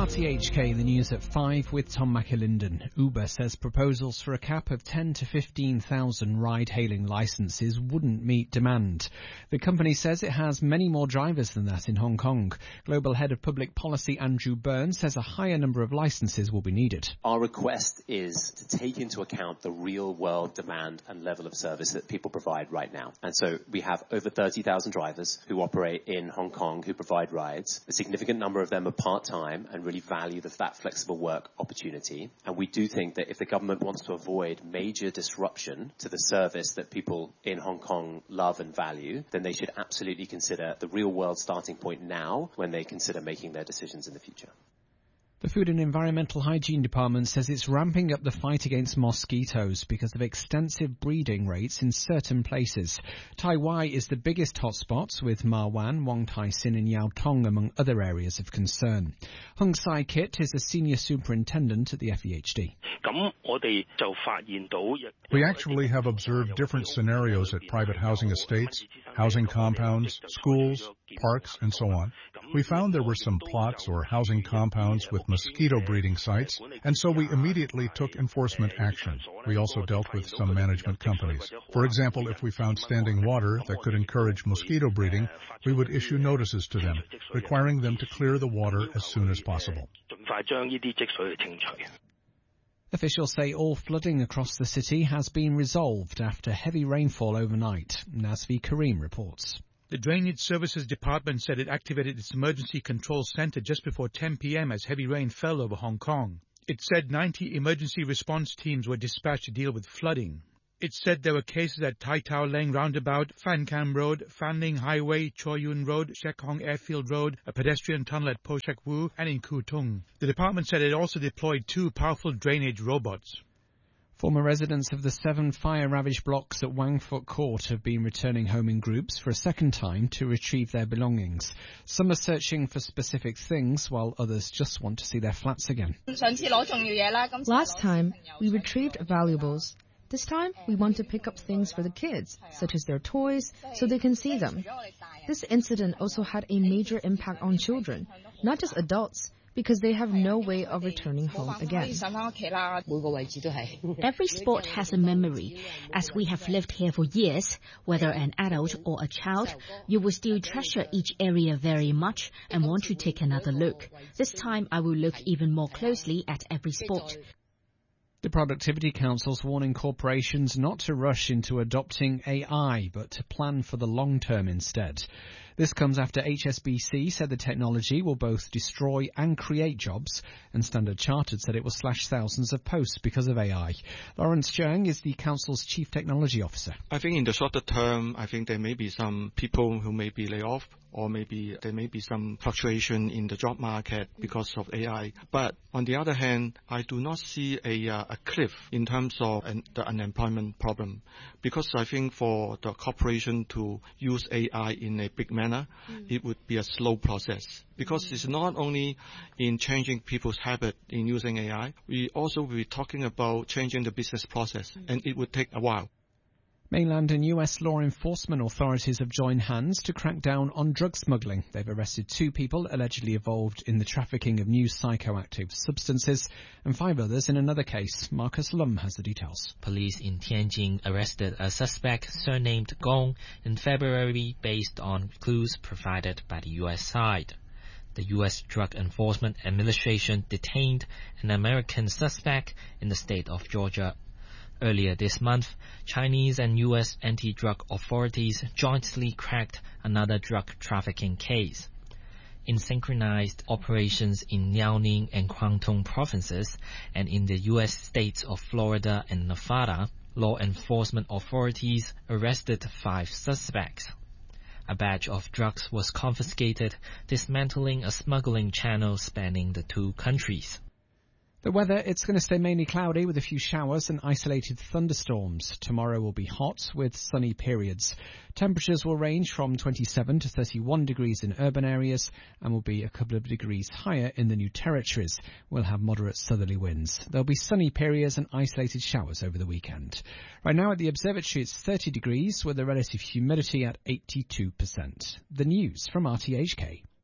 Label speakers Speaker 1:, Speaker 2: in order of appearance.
Speaker 1: RTHK, the news at 5 with Tom McAlinden. Uber says proposals for a cap of 10 to 15,000 ride-hailing licences wouldn't meet demand. The company says it has many more drivers than that in Hong Kong. Global Head of Public Policy Andrew Byrne says a higher number of licences will be needed.
Speaker 2: Our request is to take into account the real-world demand and level of service that people provide right now. And so we have over 30,000 drivers who operate in Hong Kong who provide rides. A significant number of them are part-time and really value that flexible work opportunity. And we do think that if the government wants to avoid major disruption to the service that people in Hong Kong love and value, then they should absolutely consider the real-world starting point now when they consider making their decisions in the future.
Speaker 1: The Food and Environmental Hygiene Department says it's ramping up the fight against mosquitoes because of extensive breeding rates in certain places. Tai Wai is the biggest hotspot, with Ma Wan, Wong Tai Sin and Yau Tong among other areas of concern. Hung Sai Kit is a senior superintendent at the FEHD.
Speaker 3: We actually have observed different scenarios at private housing estates, housing compounds, schools, parks, and so on. We found there were some plots or housing compounds with mosquito breeding sites, and so we immediately took enforcement action. We also dealt with some management companies. For example, if we found standing water that could encourage mosquito breeding, we would issue notices to them, requiring them to clear the water as soon as possible.
Speaker 1: Officials say all flooding across the city has been resolved after heavy rainfall overnight. Nazvi Karim reports.
Speaker 4: The Drainage Services Department said it activated its emergency control center just before 10 p.m. as heavy rain fell over Hong Kong. It said 90 emergency response teams were dispatched to deal with flooding. It said there were cases at Tai Tau Leng Roundabout, Fan Cam Road, Fan Ling Highway, Choi Yun Road, Shek Hong Airfield Road, a pedestrian tunnel at Po Shek Wu, and in Kwu Tung. The department said it also deployed 2 powerful drainage robots.
Speaker 1: Former residents of the 7 fire-ravaged blocks at Wang Fuk Court have been returning home in groups for a second time to retrieve their belongings. Some are searching for specific things, while others just want to see their flats again.
Speaker 5: Last time, we retrieved valuables. This time, we want to pick up things for the kids, such as their toys, so they can see them. This incident also had a major impact on children, not just adults, because they have no way of returning home again.
Speaker 6: Every spot has a memory. As we have lived here for years, whether an adult or a child, you will still treasure each area very much and want to take another look. This time I will look even more closely at every spot.
Speaker 1: The Productivity Council's warning corporations not to rush into adopting AI, but to plan for the long term instead. This comes after HSBC said the technology will both destroy and create jobs, and Standard Chartered said it will slash thousands of posts because of AI. Lawrence Cheung is the Council's Chief Technology Officer.
Speaker 7: I think in the shorter term, I think there may be some people who may be laid off, or maybe there may be some fluctuation in the job market because of AI. But on the other hand, I do not see a cliff in terms of the unemployment problem, because I think for the corporation to use AI in a big manner, it would be a slow process. Because it's not only in changing people's habit in using AI, we also will be talking about changing the business process, and it would take a while.
Speaker 1: Mainland and US law enforcement authorities have joined hands to crack down on drug smuggling. They've arrested 2 people allegedly involved in the trafficking of new psychoactive substances and 5 others in another case. Marcus Lum has the details.
Speaker 8: Police in Tianjin arrested a suspect surnamed Gong in February based on clues provided by the US side. The U.S. Drug Enforcement Administration detained an American suspect in the state of Georgia. Earlier this month, Chinese and U.S. anti-drug authorities jointly cracked another drug trafficking case. In synchronized operations in Liaoning and Guangdong provinces and in the U.S. states of Florida and Nevada, law enforcement authorities arrested 5 suspects. A batch of drugs was confiscated, dismantling a smuggling channel spanning the 2 countries.
Speaker 1: The weather, it's going to stay mainly cloudy with a few showers and isolated thunderstorms. Tomorrow will be hot with sunny periods. Temperatures will range from 27 to 31 degrees in urban areas and will be a couple of degrees higher in the New Territories. We'll have moderate southerly winds. There'll be sunny periods and isolated showers over the weekend. Right now at the observatory it's 30 degrees with a relative humidity at 82%. The news from RTHK.